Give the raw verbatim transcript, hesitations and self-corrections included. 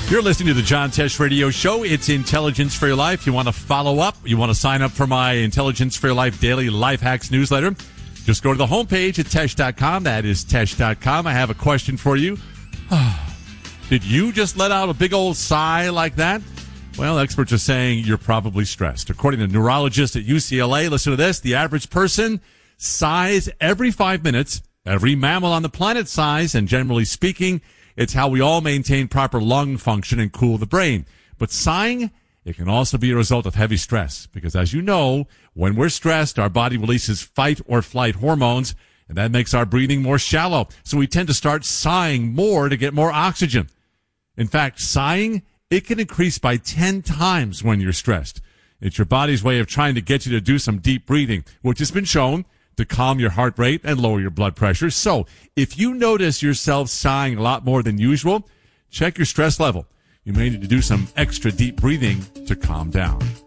You're listening to the John Tesh Radio Show. It's Intelligence for Your Life. You want to follow up? You want to sign up for my Intelligence for Your Life daily life hacks newsletter? Just go to the homepage at tesh dot com. That is tesh dot com. I have a question for you. Did you just let out a big old sigh like that? Well, experts are saying you're probably stressed. According to neurologists at U C L A, listen to this, the average person sighs every five minutes. Every mammal on the planet sighs, and generally speaking, it's how we all maintain proper lung function and cool the brain. But sighing, it can also be a result of heavy stress, because as you know, when we're stressed, our body releases fight or flight hormones, and that makes our breathing more shallow. So we tend to start sighing more to get more oxygen. In fact, sighing, it can increase by ten times when you're stressed. It's your body's way of trying to get you to do some deep breathing, which has been shown to calm your heart rate and lower your blood pressure. So if you notice yourself sighing a lot more than usual, check your stress level. You may need to do some extra deep breathing to calm down.